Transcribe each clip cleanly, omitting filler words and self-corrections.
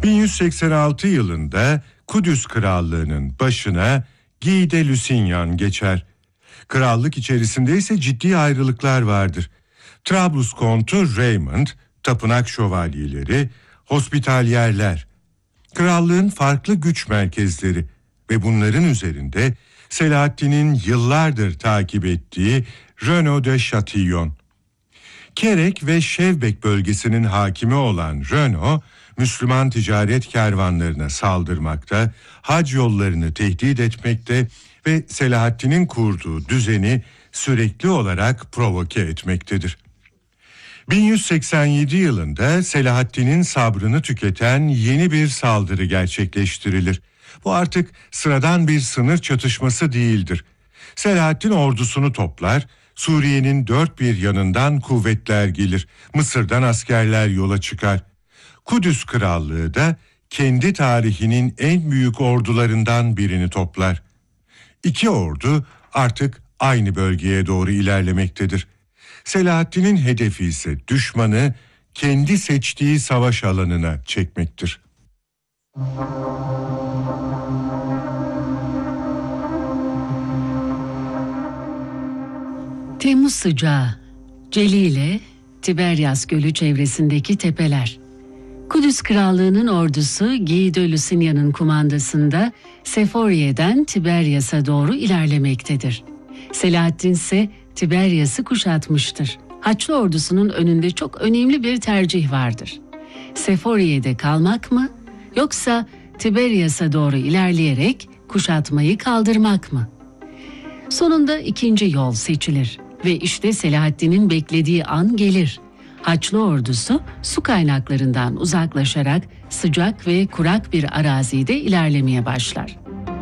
1186 yılında Kudüs Krallığı'nın başına Guy de Lusignan geçer. Krallık içerisinde ise ciddi ayrılıklar vardır. Trablus kontu Raymond, tapınak şövalyeleri, hospitalyerler, krallığın farklı güç merkezleri ve bunların üzerinde Selahaddin'in yıllardır takip ettiği Renaud de Chatillon. Kerek ve Şevbek bölgesinin hakimi olan Renaud, Müslüman ticaret kervanlarına saldırmakta, hac yollarını tehdit etmekte ve Selahaddin'in kurduğu düzeni sürekli olarak provoke etmektedir. 1187 yılında Selahaddin'in sabrını tüketen yeni bir saldırı gerçekleştirilir. Bu artık sıradan bir sınır çatışması değildir. Selahaddin ordusunu toplar, Suriye'nin dört bir yanından kuvvetler gelir, Mısır'dan askerler yola çıkar. Kudüs Krallığı da kendi tarihinin en büyük ordularından birini toplar. İki ordu artık aynı bölgeye doğru ilerlemektedir. Selahaddin'in hedefi ise düşmanı kendi seçtiği savaş alanına çekmektir. Temmuz sıcağı, Celile, Tiberyas Gölü çevresindeki tepeler. Kudüs Krallığı'nın ordusu Guy de Lusignan'ın kumandasında Seforiye'den Tiberyas'a doğru ilerlemektedir. Selahaddin ise Tiberyas'ı kuşatmıştır. Haçlı ordusunun önünde çok önemli bir tercih vardır. Seforiye'de kalmak mı, yoksa Tiberyas'a doğru ilerleyerek kuşatmayı kaldırmak mı? Sonunda ikinci yol seçilir ve işte Selahaddin'in beklediği an gelir. Haçlı ordusu su kaynaklarından uzaklaşarak sıcak ve kurak bir arazide ilerlemeye başlar.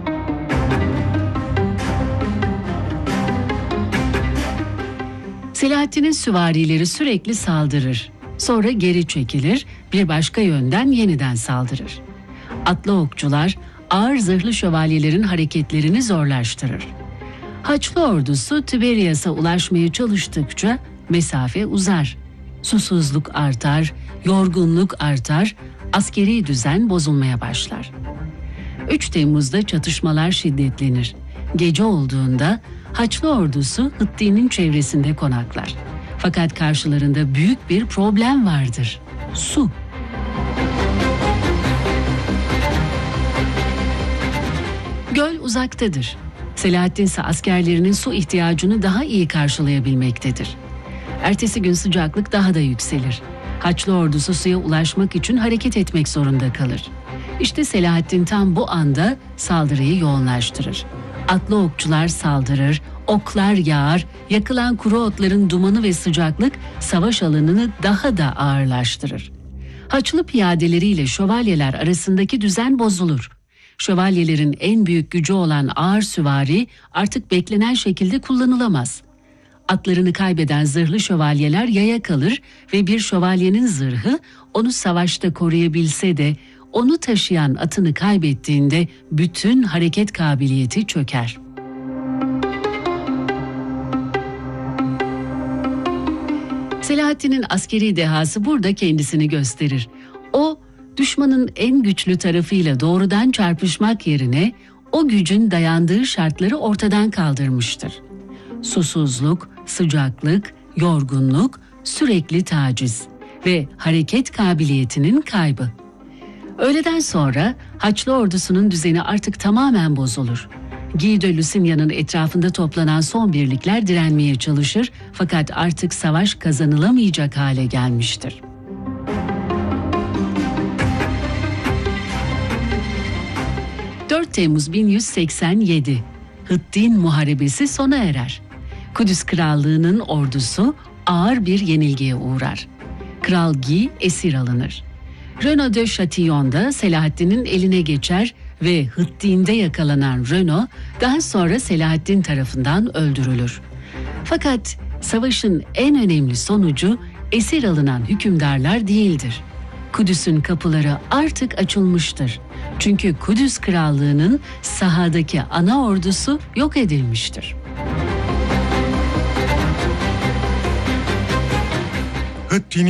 Selahaddin'in süvarileri sürekli saldırır. Sonra geri çekilir, bir başka yönden yeniden saldırır. Atlı okçular ağır zırhlı şövalyelerin hareketlerini zorlaştırır. Haçlı ordusu Tiberyas'a ulaşmaya çalıştıkça mesafe uzar. Susuzluk artar, yorgunluk artar, askeri düzen bozulmaya başlar. 3 Temmuz'da çatışmalar şiddetlenir. Gece olduğunda Haçlı ordusu Hıtti'nin çevresinde konaklar. Fakat karşılarında büyük bir problem vardır: su. Göl uzaktadır. Selahaddin ise askerlerinin su ihtiyacını daha iyi karşılayabilmektedir. Ertesi gün sıcaklık daha da yükselir. Haçlı ordusu suya ulaşmak için hareket etmek zorunda kalır. İşte Selahaddin tam bu anda saldırıyı yoğunlaştırır. Atlı okçular saldırır, oklar yağar, yakılan kuru otların dumanı ve sıcaklık savaş alanını daha da ağırlaştırır. Haçlı piyadeleriyle şövalyeler arasındaki düzen bozulur. Şövalyelerin en büyük gücü olan ağır süvari artık beklenen şekilde kullanılamaz. Atlarını kaybeden zırhlı şövalyeler yaya kalır ve bir şövalyenin zırhı onu savaşta koruyabilse de onu taşıyan atını kaybettiğinde bütün hareket kabiliyeti çöker. Selahaddin'in askeri dehası burada kendisini gösterir. O, düşmanın en güçlü tarafıyla doğrudan çarpışmak yerine o gücün dayandığı şartları ortadan kaldırmıştır. Susuzluk, sıcaklık, yorgunluk, sürekli taciz ve hareket kabiliyetinin kaybı. Öğleden sonra Haçlı ordusunun düzeni artık tamamen bozulur. Guy de Lusignan'ın etrafında toplanan son birlikler direnmeye çalışır, fakat artık savaş kazanılamayacak hale gelmiştir. Temmuz 1187, Hıttin Muharebesi sona erer. Kudüs Krallığı'nın ordusu ağır bir yenilgiye uğrar. Kral Guy esir alınır. Renaud de Chatillon da Selahaddin'in eline geçer ve Hıttin'de yakalanan Renaud daha sonra Selahaddin tarafından öldürülür. Fakat savaşın en önemli sonucu esir alınan hükümdarlar değildir. Kudüs'ün kapıları artık açılmıştır. Çünkü Kudüs Krallığı'nın sahadaki ana ordusu yok edilmiştir. Hıttin'in